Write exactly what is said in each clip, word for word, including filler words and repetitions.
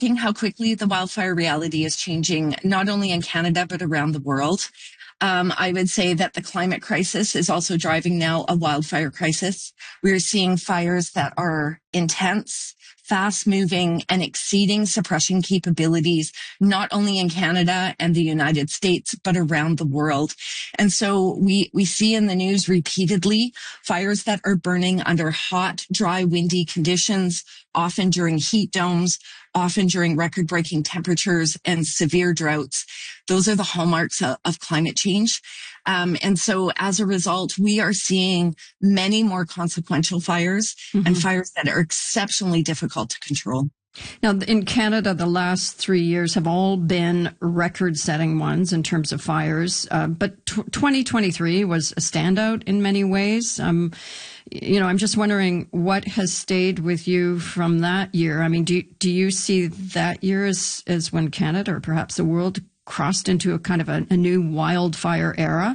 shocking how quickly the wildfire reality is changing, not only in Canada, but around the world. Um, I would say that the climate crisis is also driving now a wildfire crisis. We're seeing fires that are intense, fast moving, and exceeding suppression capabilities, not only in Canada and the United States, but around the world. And so we, we see in the news repeatedly fires that are burning under hot, dry, windy conditions, often during heat domes, often during record-breaking temperatures and severe droughts. Those are the hallmarks of, of climate change. Um, and so as a result, we are seeing many more consequential fires mm-hmm. and fires that are exceptionally difficult to control. Now, in Canada, the last three years have all been record-setting ones in terms of fires, uh, but t- twenty twenty-three was a standout in many ways. Um, you know, I'm just wondering what has stayed with you from that year. I mean, do do you see that year as, as when Canada or perhaps the world crossed into a kind of a, a new wildfire era?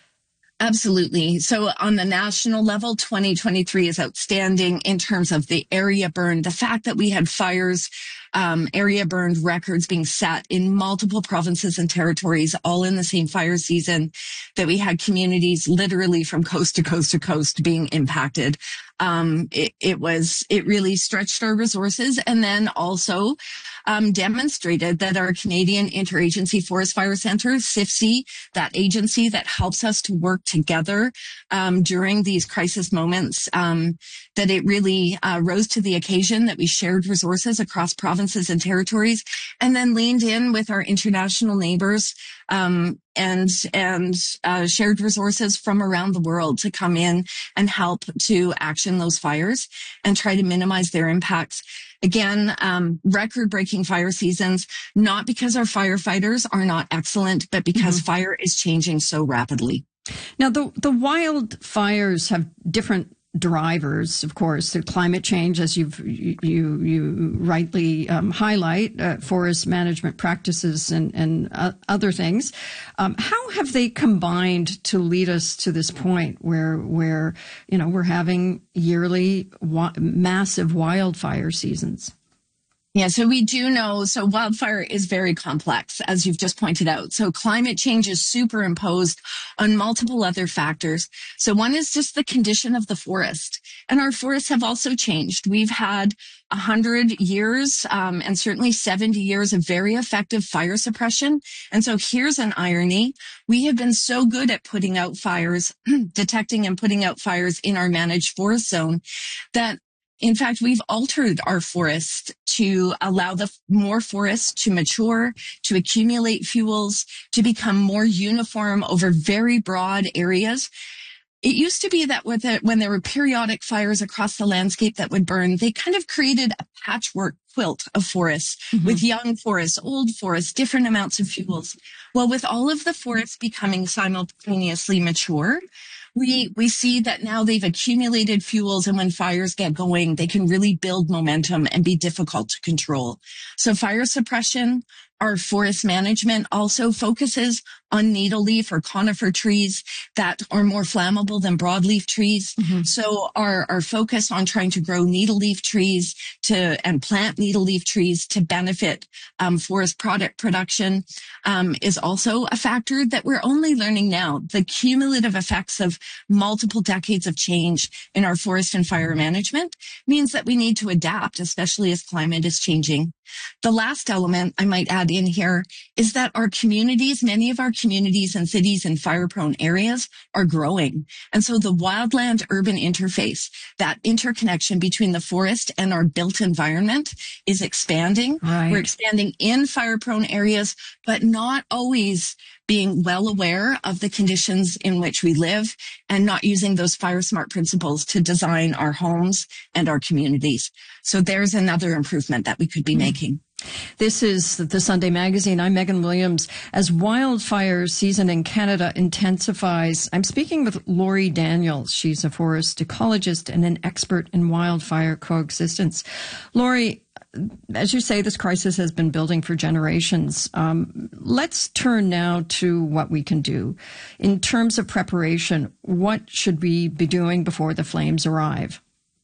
Absolutely. So on the national level, twenty twenty-three is outstanding in terms of the area burned. The fact that we had fires, um, area burned records being set in multiple provinces and territories, all in the same fire season, that we had communities literally from coast to coast to coast being impacted. Um, it, it was, it really stretched our resources and then also um, demonstrated that our Canadian Interagency Forest Fire Centre, C I F C, that agency that helps us to work together um, during these crisis moments, um, that it really uh, rose to the occasion, that we shared resources across provinces and territories, and then leaned in with our international neighbors um, and and uh, shared resources from around the world to come in and help to action those fires and try to minimize their impacts. Again, um, record-breaking fire seasons, not because our firefighters are not excellent, but because mm-hmm. fire is changing so rapidly. Now, the the wildfires have different drivers, of course, the climate change, as you've you you rightly um, highlight, uh, forest management practices and and uh, other things. Um, how have they combined to lead us to this point where where you know we're having yearly wa- massive wildfire seasons? Yeah, so we do know, so wildfire is very complex, as you've just pointed out. So climate change is superimposed on multiple other factors. So one is just the condition of the forest. And our forests have also changed. We've had one hundred years um, and certainly seventy years of very effective fire suppression. And so here's an irony. We have been so good at putting out fires, detecting and putting out fires in our managed forest zone that in fact, we've altered our forest to allow the more forests to mature, to accumulate fuels, to become more uniform over very broad areas. It used to be that with it, when there were periodic fires across the landscape that would burn, they kind of created a patchwork quilt of forests mm-hmm. with young forests, old forests, different amounts of fuels. Well, with all of the forests becoming simultaneously mature, We we see that now they've accumulated fuels, and when fires get going, they can really build momentum and be difficult to control. So fire suppression, our forest management also focuses on needle leaf or conifer trees that are more flammable than broadleaf trees. Mm-hmm. So our, our focus on trying to grow needle leaf trees to and plant needle leaf trees to benefit um, forest product production um, is also a factor that we're only learning now. The cumulative effects of multiple decades of change in our forest and fire management means that we need to adapt, especially as climate is changing. The last element I might add in here is that our communities, many of our communities and cities in fire-prone areas are growing. And so the wildland-urban interface, that interconnection between the forest and our built environment is expanding. Right. We're expanding in fire-prone areas, but not always being well aware of the conditions in which we live and not using those fire smart principles to design our homes and our communities. So there's another improvement that we could be mm. making. This is the Sunday Magazine. I'm Megan Williams. As wildfire season in Canada intensifies, I'm speaking with Lori Daniels. She's a forest ecologist and an expert in wildfire coexistence. Lori, as you say, this crisis has been building for generations. Um, let's turn now to what we can do. In terms of preparation, what should we be doing before the flames arrive?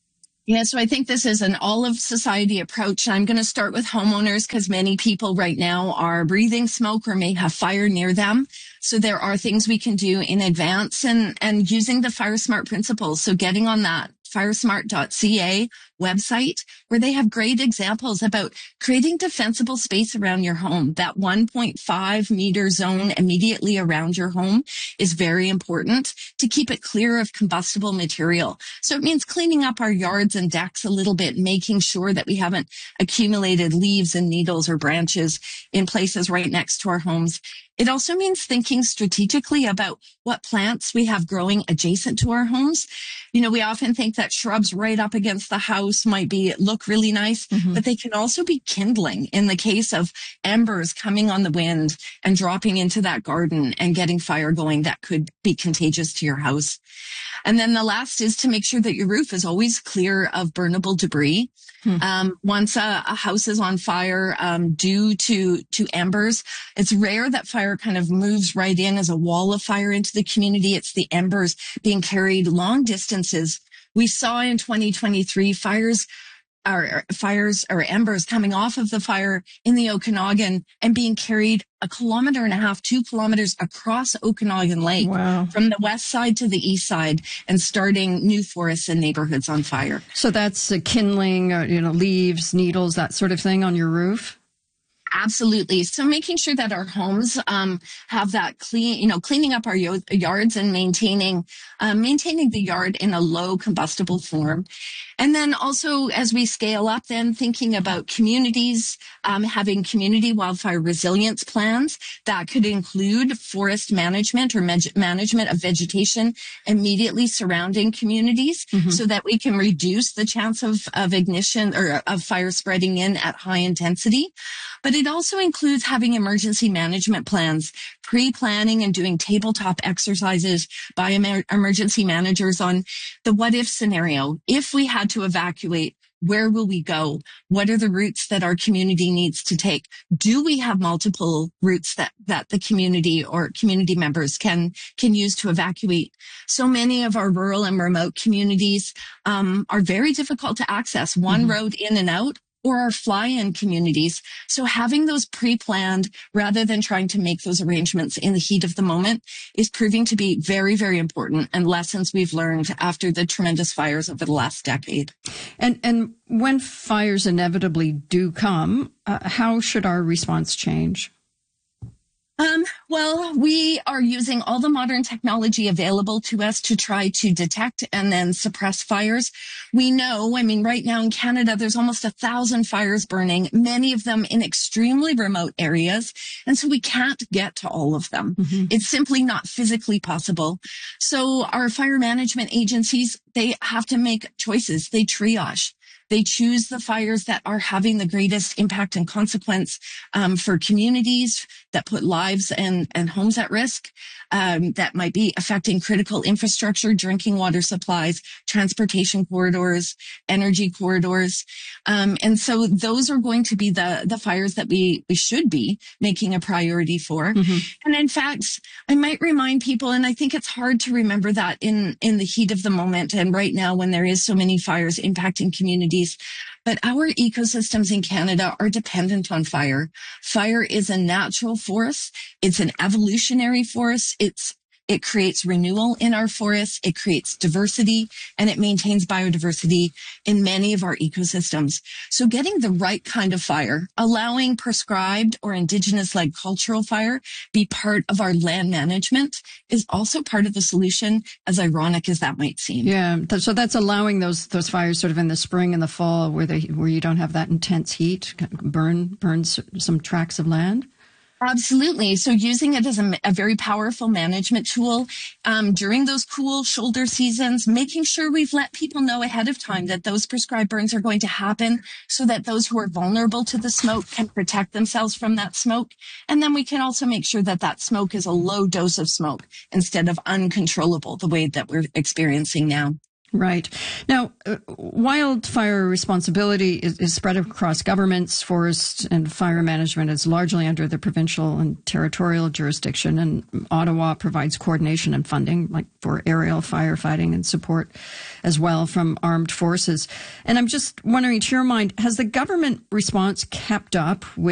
Yeah, so I think this is an all of society approach. I'm going to start with homeowners because many people right now are breathing smoke or may have fire near them. So there are things we can do in advance and, and using the FireSmart principles. So getting on that firesmart dot c a website where they have great examples about creating defensible space around your home. That one point five meter zone immediately around your home is very important to keep it clear of combustible material. So it means cleaning up our yards and decks a little bit, making sure that we haven't accumulated leaves and needles or branches in places right next to our homes. It also means thinking strategically about what plants we have growing adjacent to our homes. You know, we often think that shrubs right up against the house might be look really nice, mm-hmm. but they can also be kindling in the case of embers coming on the wind and dropping into that garden and getting fire going that could be contagious to your house. And then the last is to make sure that your roof is always clear of burnable debris. Hmm. Um, once a, a house is on fire, um, due to, to embers, it's rare that fire kind of moves right in as a wall of fire into the community. It's the embers being carried long distances. We saw in twenty twenty-three fires Or fires or embers coming off of the fire in the Okanagan and being carried a kilometer and a half, two kilometers across Okanagan Lake. Wow. From the west side to the east side and starting new forests and neighborhoods on fire. So that's uh, kindling, uh, you know, leaves, needles, that sort of thing on your roof? Absolutely. So making sure that our homes um, have that clean, you know, cleaning up our y- yards and maintaining, uh, maintaining the yard in a low combustible form. And then also as we scale up, then thinking about communities, um, having community wildfire resilience plans that could include forest management or med- management of vegetation immediately surrounding communities mm-hmm. so that we can reduce the chance of, of ignition or of fire spreading in at high intensity. But it also includes having emergency management plans, pre-planning and doing tabletop exercises by emer- emergency managers on the what if scenario. If we had to evacuate, where will we go? What are the routes that our community needs to take? Do we have multiple routes that, that the community or community members can, can use to evacuate? So many of our rural and remote communities, um, are very difficult to access. One mm-hmm. road in and out, or our fly-in communities. So having those pre-planned rather than trying to make those arrangements in the heat of the moment is proving to be very, very important and lessons we've learned after the tremendous fires over the last decade. And and when fires inevitably do come, uh, how should our response change? Um, well, we are using all the modern technology available to us to try to detect and then suppress fires. We know, I mean, right now in Canada, there's almost a thousand fires burning, many of them in extremely remote areas. And so we can't get to all of them. Mm-hmm. It's simply not physically possible. So our fire management agencies, they have to make choices. They triage. They choose the fires that are having the greatest impact and consequence um, for communities that put lives and, and homes at risk, um, that might be affecting critical infrastructure, drinking water supplies, transportation corridors, energy corridors. Um, and so those are going to be the, the fires that we, we should be making a priority for. Mm-hmm. And in fact, I might remind people, and I think it's hard to remember that in, in the heat of the moment and right now when there is so many fires impacting communities. But our ecosystems in Canada are dependent on fire. Fire is a natural force. It's an evolutionary force. It's It creates renewal in our forests. It creates diversity and it maintains biodiversity in many of our ecosystems. So getting the right kind of fire, allowing prescribed or indigenous-led cultural fire be part of our land management is also part of the solution, as ironic as that might seem. Yeah. So that's allowing those, those fires sort of in the spring and the fall where they, where you don't have that intense heat, burn, burn some tracts of land. Absolutely. So using it as a, a very powerful management tool um, during those cool shoulder seasons, making sure we've let people know ahead of time that those prescribed burns are going to happen so that those who are vulnerable to the smoke can protect themselves from that smoke. And then we can also make sure that that smoke is a low dose of smoke instead of uncontrollable the way that we're experiencing now. Right. Now, uh, wildfire responsibility is, is spread across governments. Forest and fire management is largely under the provincial and territorial jurisdiction, and Ottawa provides coordination and funding, like for aerial firefighting and support as well from armed forces. And I'm just wondering, to your mind, has the government response kept up with